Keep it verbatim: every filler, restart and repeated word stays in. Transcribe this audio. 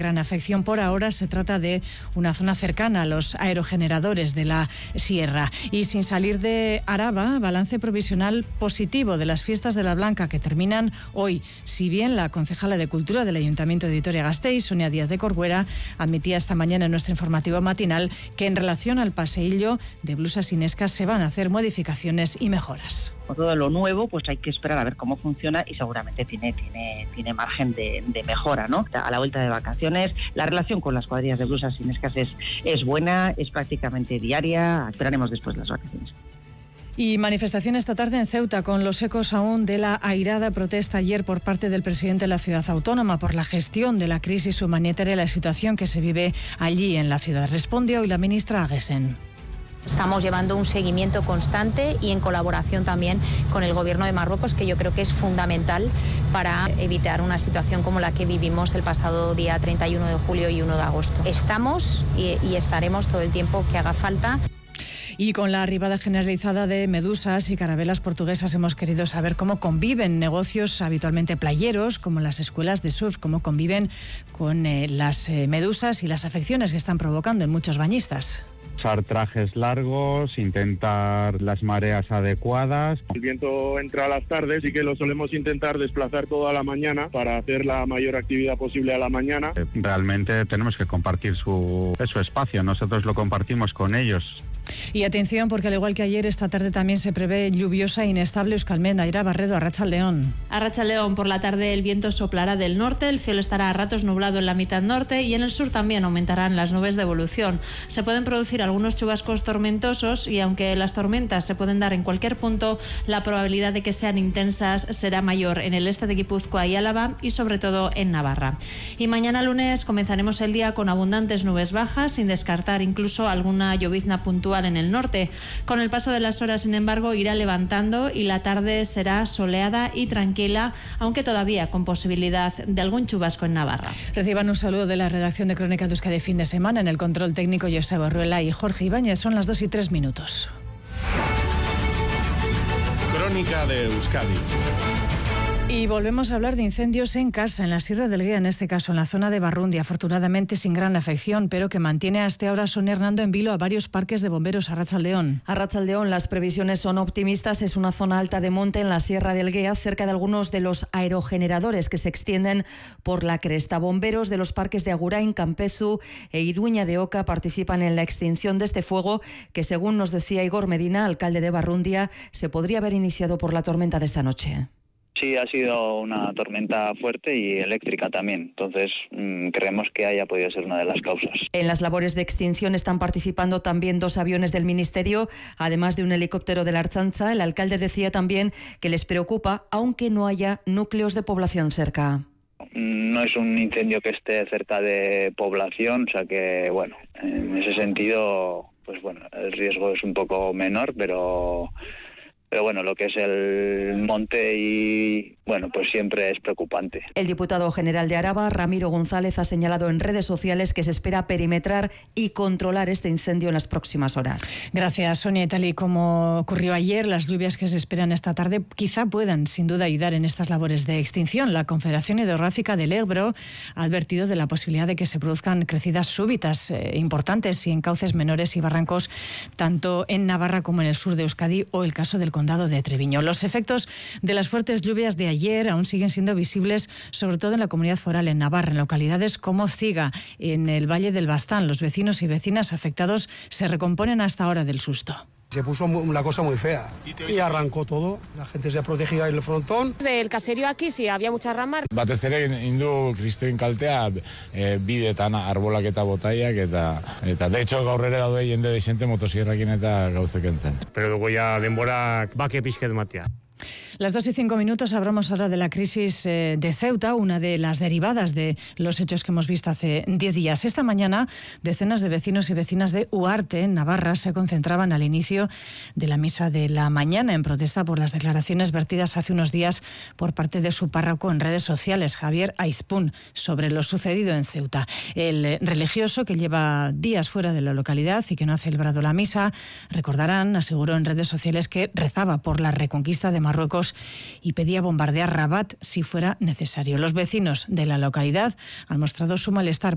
gran afección. Por ahora se trata de una zona cercana a los aerogeneradores de la sierra. Y sin salir de Araba, balance provisional positivo de las fiestas de la Blanca que terminan hoy. Si bien la concejala de Cultura del Ayuntamiento de Vitoria-Gasteiz, Sonia Díaz de Corcuera, admitía esta mañana en nuestro informativo matinal que en relación al paseillo de blusas inescas se van a hacer modificaciones y mejoras. Todo lo nuevo, pues hay que esperar a ver cómo funciona y seguramente tiene, tiene, tiene margen de, de mejora, ¿no? A la vuelta de vacaciones, la relación con las cuadrillas de blusas inescas es, es buena, es prácticamente diaria. Esperaremos después de las vacaciones. Y manifestación esta tarde en Ceuta con los ecos aún de la airada protesta ayer por parte del presidente de la ciudad autónoma por la gestión de la crisis humanitaria y la situación que se vive allí en la ciudad. Responde hoy la ministra Aguesen. Estamos llevando un seguimiento constante y en colaboración también con el Gobierno de Marruecos, que yo creo que es fundamental para evitar una situación como la que vivimos el pasado día treinta y uno de julio y uno de agosto. Estamos y, y estaremos todo el tiempo que haga falta. Y con la arribada generalizada de medusas y carabelas portuguesas hemos querido saber cómo conviven negocios habitualmente playeros, como las escuelas de surf, cómo conviven con eh, las eh, medusas y las afecciones que están provocando en muchos bañistas. Usar trajes largos, intentar las mareas adecuadas. El viento entra a las tardes y que lo solemos intentar desplazar toda la mañana para hacer la mayor actividad posible a la mañana. Realmente tenemos que compartir su, su espacio, nosotros lo compartimos con ellos. Y atención, porque al igual que ayer, esta tarde también se prevé lluviosa e inestable Euskalmen. Aira Barredo, Arratsaldeon. Arratsaldeon, por la tarde el viento soplará del norte, el cielo estará a ratos nublado en la mitad norte y en el sur también aumentarán las nubes de evolución. Se pueden producir algunos chubascos tormentosos y aunque las tormentas se pueden dar en cualquier punto, la probabilidad de que sean intensas será mayor en el este de Guipúzcoa y Álava y sobre todo en Navarra. Y mañana lunes comenzaremos el día con abundantes nubes bajas, sin descartar incluso alguna llovizna puntual en el norte. Con el paso de las horas, sin embargo, irá levantando y la tarde será soleada y tranquila, aunque todavía con posibilidad de algún chubasco en Navarra. Reciban un saludo de la redacción de Crónica de Euskadi de fin de semana. En el control técnico, Joseba Ruela y Jorge Ibáñez. Son las dos y tres minutos. Crónica de Euskadi. Y volvemos a hablar de incendios en casa, en la Sierra del Guía, en este caso en la zona de Barrundia, afortunadamente sin gran afección, pero que mantiene hasta ahora Sonia Hernando en vilo a varios parques de bomberos. Arratsaldeon. Arratsaldeon, las previsiones son optimistas. Es una zona alta de monte en la Sierra del Guía, cerca de algunos de los aerogeneradores que se extienden por la cresta. Bomberos de los parques de Agurain, Campezu e Iruña de Oca participan en la extinción de este fuego que, según nos decía Igor Medina, alcalde de Barrundia, se podría haber iniciado por la tormenta de esta noche. Sí, ha sido una tormenta fuerte y eléctrica también, entonces mmm, creemos que haya podido ser una de las causas. En las labores de extinción están participando también dos aviones del Ministerio, además de un helicóptero de la Ertzaintza. El alcalde decía también que les preocupa, aunque no haya núcleos de población cerca. No es un incendio que esté cerca de población, o sea que, bueno, en ese sentido, pues bueno, el riesgo es un poco menor, pero... Pero bueno, lo que es el monte y bueno, pues siempre es preocupante. El diputado general de Araba, Ramiro González, ha señalado en redes sociales que se espera perimetrar y controlar este incendio en las próximas horas. Gracias, Sonia. Y tal y como ocurrió ayer, las lluvias que se esperan esta tarde quizá puedan sin duda ayudar en estas labores de extinción. La Confederación Hidrográfica del Ebro ha advertido de la posibilidad de que se produzcan crecidas súbitas eh, importantes y en cauces menores y barrancos, tanto en Navarra como en el sur de Euskadi o el caso del condado de Treviño. Los efectos de las fuertes lluvias de ayer aún siguen siendo visibles, sobre todo en la comunidad foral en Navarra, en localidades como Ciga, en el Valle del Bastán. Los vecinos y vecinas afectados se recomponen hasta ahora del susto. Se puso una cosa muy fea y arrancó todo. La gente se protegía en el frontón. Del caserío aquí sí había muchas ramas. Batez ere indu kristoin kaltea e, bidetan arbolak eta botaiak eta eta de hecho gaur ere daude jende desente motosierrakin eta gauzek entzen. Pero dugu ja denborak bake pixket matea. Las dos y cinco minutos hablamos ahora de la crisis eh, de Ceuta, una de las derivadas de los hechos que hemos visto hace diez días. Esta mañana, decenas de vecinos y vecinas de Uarte, en Navarra, se concentraban al inicio de la misa de la mañana en protesta por las declaraciones vertidas hace unos días por parte de su párroco en redes sociales, Javier Aispun, sobre lo sucedido en Ceuta. El religioso, que lleva días fuera de la localidad y que no ha celebrado la misa, recordarán, aseguró en redes sociales que rezaba por la reconquista de Marruecos y pedía bombardear Rabat si fuera necesario. Los vecinos de la localidad han mostrado su malestar